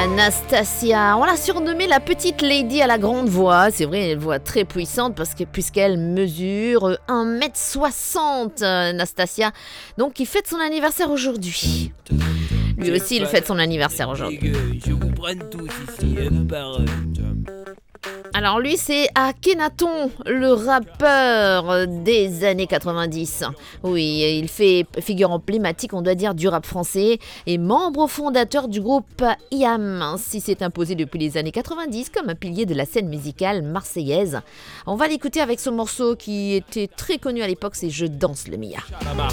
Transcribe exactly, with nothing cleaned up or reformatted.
Anastasia, on l'a surnommée la petite lady à la grande voix. C'est vrai, une voix très puissante parce que, puisqu'elle mesure un mètre soixante, Anastasia. Donc, il fête son anniversaire aujourd'hui. Lui aussi, il fête son anniversaire aujourd'hui. Je vous prends tous ici, un par un. Alors lui, c'est Akhenaton, le rappeur des années quatre-vingt-dix. Oui, il fait figure emblématique, on doit dire, du rap français et membre fondateur du groupe I A M. Ainsi s'est imposé depuis les années quatre-vingt-dix comme un pilier de la scène musicale marseillaise. On va l'écouter avec ce morceau qui était très connu à l'époque, c'est Je danse le Mia. Là-bas,